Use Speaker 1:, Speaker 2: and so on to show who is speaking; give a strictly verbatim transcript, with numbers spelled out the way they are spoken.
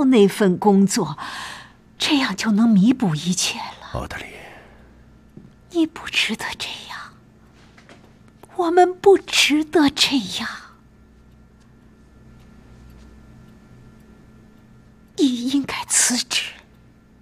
Speaker 1: 那份工作，这样就能弥补一切了。
Speaker 2: 奥德丽，
Speaker 1: 你不值得这样，我们不值得这样。你应该辞职。